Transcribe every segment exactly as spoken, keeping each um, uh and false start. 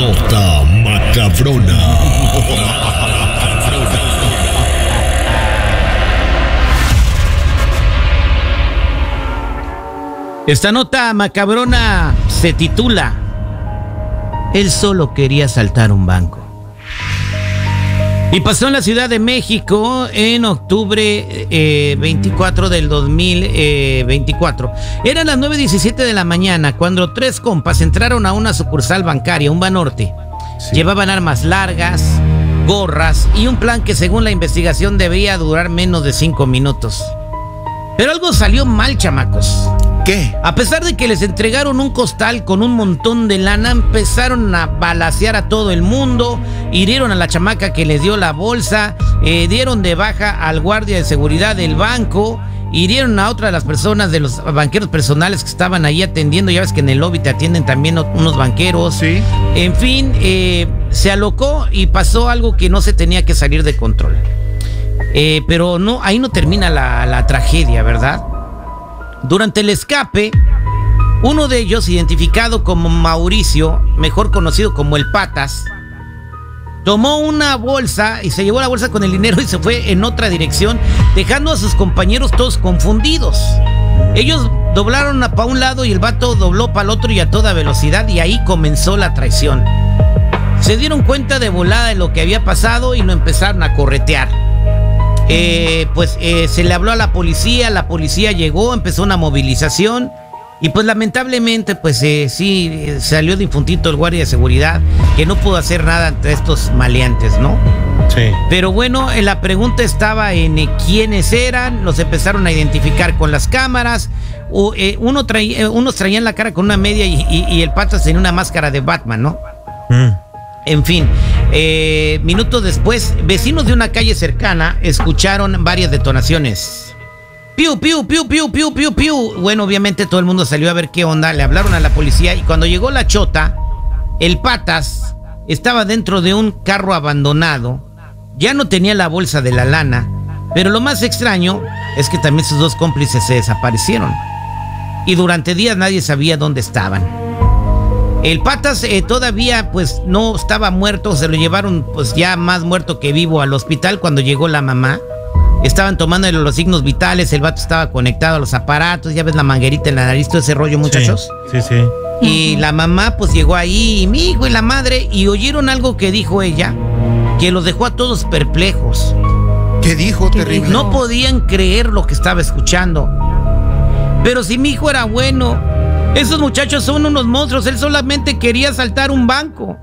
nota macabrona. Esta nota macabrona se titula: Él solo quería asaltar un banco. Y pasó en la Ciudad de México en octubre eh, veinticuatro del dos mil veinticuatro. Eran las nueve diecisiete de la mañana cuando tres compas entraron a una sucursal bancaria, un Banorte. Sí. Llevaban armas largas, gorras y un plan que según la investigación debía durar menos de cinco minutos. Pero algo salió mal, chamacos. ¿Qué? A pesar de que les entregaron un costal con un montón de lana, empezaron a balacear a todo el mundo, hirieron a la chamaca que les dio la bolsa, eh, dieron de baja al guardia de seguridad del banco, hirieron a otra de las personas de los banqueros personales que estaban ahí atendiendo. Ya ves que en el lobby te atienden también unos banqueros. Sí. En fin, eh, se alocó y pasó algo que no se tenía que salir de control. Eh, pero no, ahí no termina la, la tragedia, ¿verdad? Durante el escape, uno de ellos, identificado como Mauricio, mejor conocido como el Patas, tomó una bolsa y se llevó la bolsa con el dinero y se fue en otra dirección, dejando a sus compañeros todos confundidos. Ellos doblaron para un lado y el vato dobló para el otro y a toda velocidad, y ahí comenzó la traición. Se dieron cuenta de volada de lo que había pasado y lo empezaron a corretear. Eh, pues eh, se le habló a la policía, la policía llegó, empezó una movilización y pues lamentablemente pues eh, sí eh, salió de infuntito el guardia de seguridad, que no pudo hacer nada ante estos maleantes, ¿no? Sí. Pero bueno, eh, la pregunta estaba en eh, quiénes eran. Los empezaron a identificar con las cámaras. O, eh, uno traía, eh, unos traían la cara con una media y, y, y el Patas tenía una máscara de Batman, ¿no? Mm. En fin, eh, minutos después, vecinos de una calle cercana escucharon varias detonaciones. Piu, piu, piu, piu, piu, piu, piu. Bueno, obviamente todo el mundo salió a ver qué onda. Le hablaron a la policía y cuando llegó la chota, el Patas estaba dentro de un carro abandonado. Ya no tenía la bolsa de la lana, pero lo más extraño es que también sus dos cómplices se desaparecieron. Y durante días nadie sabía dónde estaban. El Patas eh, todavía pues no estaba muerto, se lo llevaron pues ya más muerto que vivo al hospital cuando llegó la mamá. Estaban tomándole los signos vitales, el vato estaba conectado a los aparatos, ya ves la manguerita en la nariz, todo ese rollo, muchachos. Sí, sí, sí. Y la mamá pues llegó ahí, y mi hijo y la madre, y oyeron algo que dijo ella, que los dejó a todos perplejos. ¿Qué dijo? Terrible. No podían creer lo que estaba escuchando. Pero si mi hijo era bueno, esos muchachos son unos monstruos, él solamente quería asaltar un banco.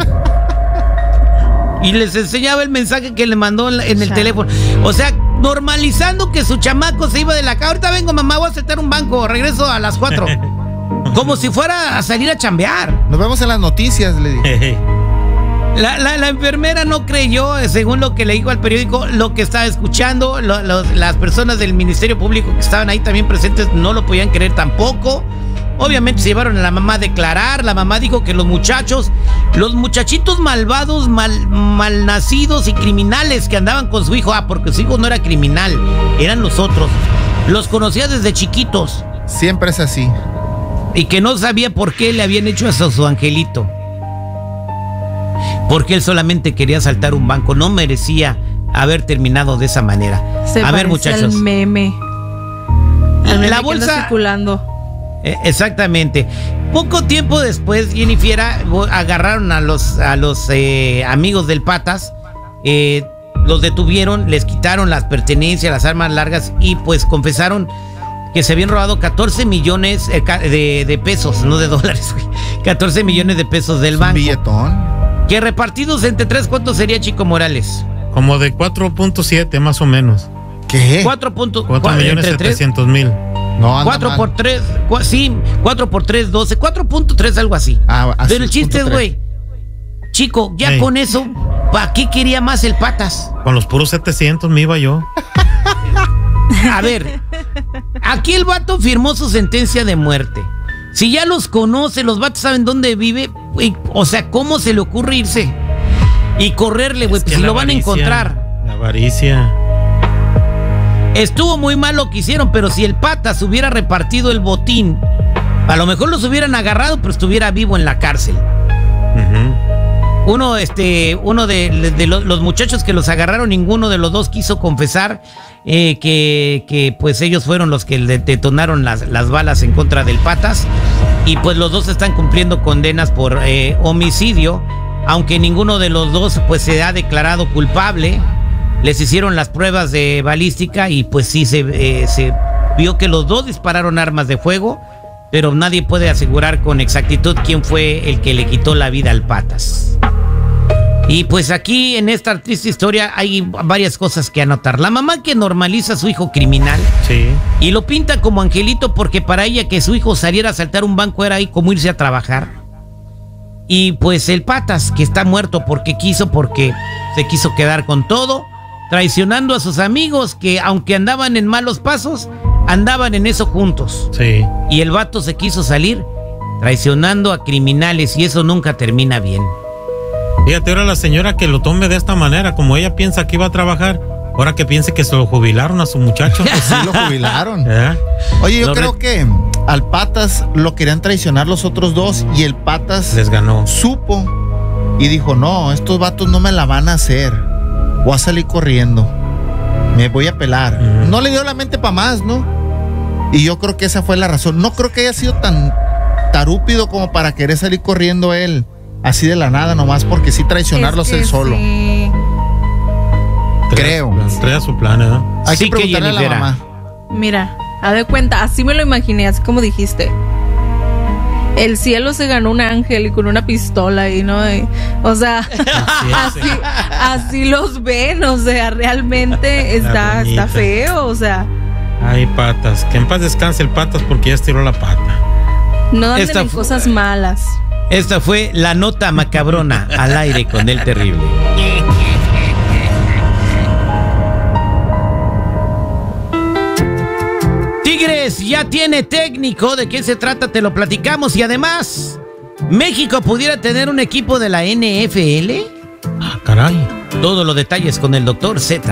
Y les enseñaba el mensaje que le mandó en, en el teléfono. O sea, normalizando que su chamaco se iba de la casa. Ahorita vengo, mamá, voy a asaltar un banco, regreso a las cuatro. Como si fuera a salir a chambear. Nos vemos en las noticias, le dije. La, la, la enfermera no creyó, según lo que le dijo al periódico, lo que estaba escuchando. Lo, lo, las personas del Ministerio Público que estaban ahí también presentes no lo podían creer tampoco. Obviamente se llevaron a la mamá a declarar. La mamá dijo que los muchachos, los muchachitos malvados, mal, malnacidos y criminales que andaban con su hijo, ah, porque su hijo no era criminal, eran los otros, los conocía desde chiquitos. Siempre es así. Y que no sabía por qué le habían hecho eso a su angelito. Porque él solamente quería asaltar un banco, no merecía haber terminado de esa manera. Se a ver, muchachos. El meme. El meme la que bolsa anda circulando. Exactamente. Poco tiempo después, Jennifer, agarraron a los, a los eh, amigos del Patas, eh, los detuvieron, les quitaron las pertenencias, las armas largas y pues confesaron que se habían robado catorce millones de, de pesos, no de dólares, catorce millones de pesos del banco. ¿Un billetón? Que repartidos entre tres, ¿cuánto sería, Chico Morales? Como de cuatro punto siete más o menos. ¿Qué? cuatro millones setecientos mil. No, cuatro por tres, sí, cuatro por tres, doce, cuatro punto tres, algo así. Ah, así. Pero el chiste es, güey, chico, ya hey. Con eso, ¿para qué quería más el Patas? Con los puros setecientos me iba yo. A ver, aquí el vato firmó su sentencia de muerte. Si ya los conoce, los vatos saben dónde vive, güey, o sea, ¿cómo se le ocurre irse y correrle, güey? Pues si lo van a encontrar. La avaricia. Estuvo muy mal lo que hicieron, pero si el Patas hubiera repartido el botín, a lo mejor los hubieran agarrado, pero estuviera vivo en la cárcel. Ujú. Uno, este, uno de, de los, los muchachos que los agarraron, ninguno de los dos quiso confesar eh, que, que pues ellos fueron los que le detonaron las, las balas en contra del Patas. Y pues los dos están cumpliendo condenas por eh, homicidio, aunque ninguno de los dos pues se ha declarado culpable. Les hicieron las pruebas de balística y pues sí se, eh, se vio que los dos dispararon armas de fuego, pero nadie puede asegurar con exactitud quién fue el que le quitó la vida al Patas. Y pues aquí en esta triste historia hay varias cosas que anotar. La mamá que normaliza a su hijo criminal. Sí. Y lo pinta como angelito porque para ella que su hijo saliera a asaltar un banco era ahí como irse a trabajar. Y pues el Patas que está muerto porque quiso, porque se quiso quedar con todo, traicionando a sus amigos que aunque andaban en malos pasos, andaban en eso juntos. Sí. Y el vato se quiso salir traicionando a criminales y eso nunca termina bien. Fíjate, ahora la señora que lo tome de esta manera, como ella piensa que iba a trabajar, ahora que piense que se lo jubilaron a su muchacho. Pues sí, lo jubilaron. ¿Eh? Oye, yo Lo creo re- que al Patas lo querían traicionar los otros dos y el Patas Les ganó. supo y dijo, no, estos vatos no me la van a hacer. Voy a salir corriendo. Me voy a pelar. Ujú. No le dio la mente para más, ¿no? Y yo creo que esa fue la razón. No creo que haya sido tan tarúpido como para querer salir corriendo él. Así de la nada, nomás porque sí traicionarlos Es que él solo. sí. Creo. Trae su plan, ¿eh? Hay Sí que que preguntarle a la Jennifer. mamá. Mira, haz de cuenta, así me lo imaginé, así como dijiste. El cielo se ganó un ángel y con una pistola y no, Y, o sea, Así es. así, así los ven, o sea, realmente está, bonita. está feo, o sea, Ay, Patas. Que en paz descanse el Patas porque ya estiró la pata. no anden Esta en fu- cosas malas. Esta fue la nota macabrona al aire con el terrible. Tigres ya tiene técnico. ¿De qué se trata? Te lo platicamos. Y además, ¿México pudiera tener un equipo de la N F L? Ah, caray. Todos los detalles con el doctor Z.